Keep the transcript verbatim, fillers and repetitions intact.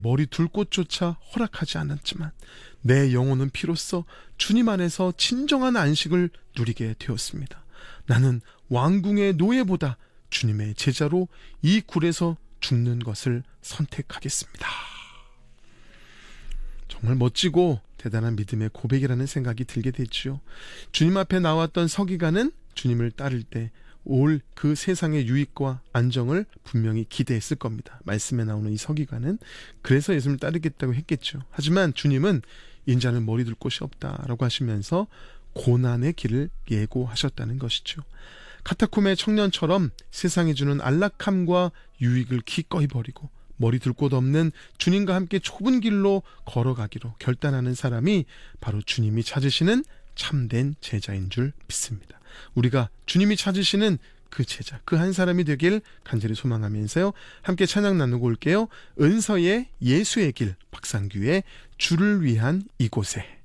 머리 둘 곳조차 허락하지 않았지만 내 영혼은 비로소 주님 안에서 진정한 안식을 누리게 되었습니다. 나는 왕궁의 노예보다 주님의 제자로 이 굴에서 죽는 것을 선택하겠습니다. 정말 멋지고 대단한 믿음의 고백이라는 생각이 들게 됐지요. 주님 앞에 나왔던 서기관은 주님을 따를 때 올 그 세상의 유익과 안정을 분명히 기대했을 겁니다. 말씀에 나오는 이 서기관은 그래서 예수님을 따르겠다고 했겠죠. 하지만 주님은 인자는 머리 둘 곳이 없다라고 하시면서 고난의 길을 예고하셨다는 것이죠. 카타콤의 청년처럼 세상이 주는 안락함과 유익을 기꺼이 버리고 머리 둘 곳 없는 주님과 함께 좁은 길로 걸어가기로 결단하는 사람이 바로 주님이 찾으시는 참된 제자인 줄 믿습니다. 우리가 주님이 찾으시는 그 제자, 그 한 사람이 되길 간절히 소망하면서요. 함께 찬양 나누고 올게요. 은서의 예수의 길, 박상규의 주를 위한 이곳에.